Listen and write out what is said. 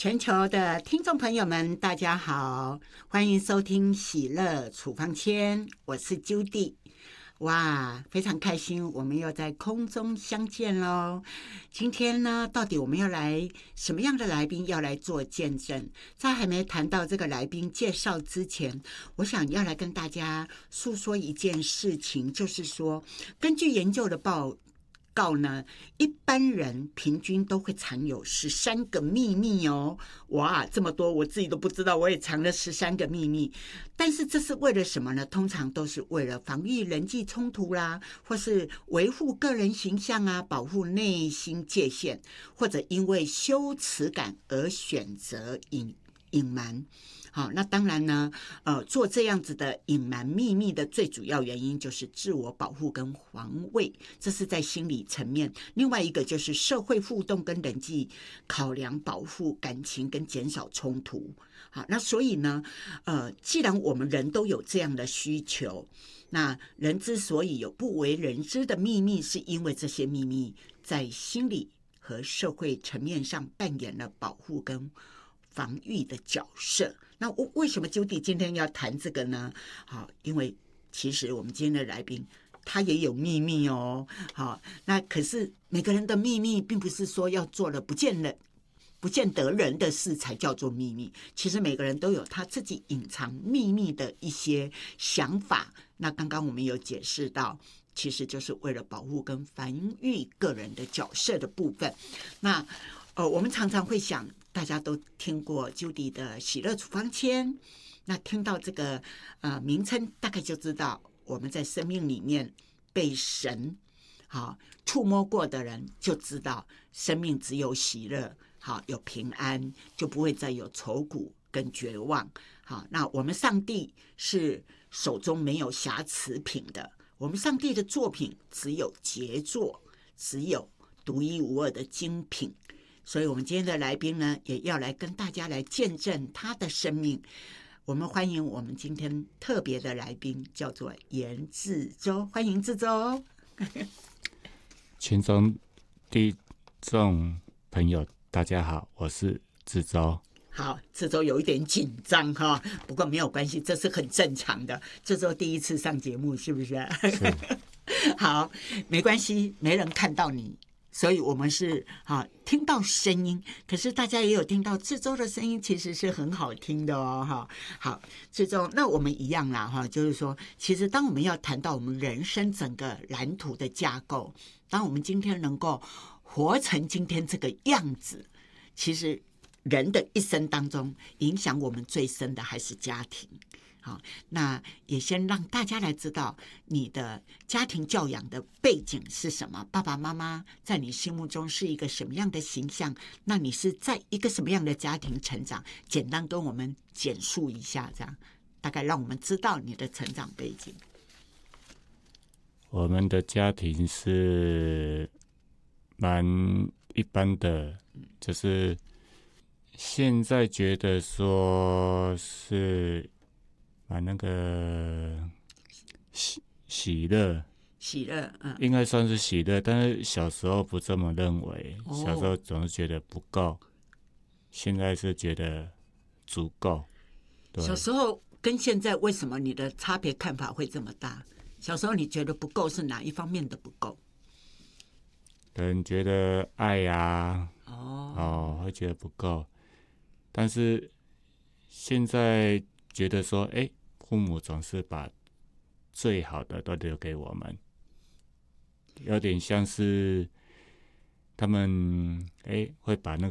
全球的听众朋友们，大家好，欢迎收听喜乐处方签，我是 Judy。哇，非常开心，我们又在空中相见喽。今天呢，到底我们要来什么样的来宾要来做见证？在还没谈到这个来宾介绍之前，我想要来跟大家诉说一件事情，就是说，根据研究的报告呢，一般人平均都会藏有13个秘密哦。哇，这么多，我自己都不知道，我也藏了13个秘密。但是这是为了什么呢？通常都是为了防御人际冲突啦，或是维护个人形象啊，保护内心界限，或者因为羞耻感而选择隐瞒。好，那当然呢，做这样子的隐瞒秘密的最主要原因就是自我保护跟防卫，这是在心理层面。另外一个就是社会互动跟人际考量，保护感情跟减少冲突。好，那所以呢，既然我们人都有这样的需求，那人之所以有不为人知的秘密，是因为这些秘密在心理和社会层面上扮演了保护跟防御的角色。那为什么 Judy 今天要谈这个呢？好，因为其实我们今天的来宾他也有秘密哦。好，那可是每个人的秘密并不是说要做了不见得人的事才叫做秘密，其实每个人都有他自己隐藏秘密的一些想法。那刚刚我们有解释到，其实就是为了保护跟防御个人的角色的部分。那我们常常会想，大家都听过 Judy 的喜乐处方签，那听到这个名称，大概就知道我们在生命里面被神触摸过的人，就知道生命只有喜乐，有平安，就不会再有愁苦跟绝望。好，那我们上帝是手中没有瑕疵品的，我们上帝的作品只有杰作，只有独一无二的精品。所以我们今天的来宾呢，也要来跟大家来见证他的生命。我们欢迎我们今天特别的来宾，叫做严志洲，欢迎志洲。 群众听众朋友大家好，我是志洲。 好，志洲有一点紧张哈，不过没有关系，这是很正常的。志洲第一次上节目，是不是？ 是。 好，没关系，没人看到你，所以我们是听到声音，可是大家也有听到志洲的声音，其实是很好听的哦。好，志洲，那我们一样啦就是说，其实当我们要谈到我们人生整个蓝图的架构，当我们今天能够活成今天这个样子，其实人的一生当中，影响我们最深的还是家庭。好，那也先让大家来知道你的家庭教养的背景是什么，爸爸妈妈在你心目中是一个什么样的形象，那你是在一个什么样的家庭成长，简单跟我们简述一下，这样大概让我们知道你的成长背景。 我们的家庭是蛮一般的，就是现在觉得说是蛮那个喜乐，应该算是喜乐，但是小时候不这么认为，小时候总是觉得不够，现在是觉得足够。 小时候跟现在为什么你的差别看法会这么大？小时候你觉得不够是哪一方面的不够？ 人觉得爱啊，会觉得不够，但是现在觉得说，父母总是把最好的都留给我们，有点像是他们会把那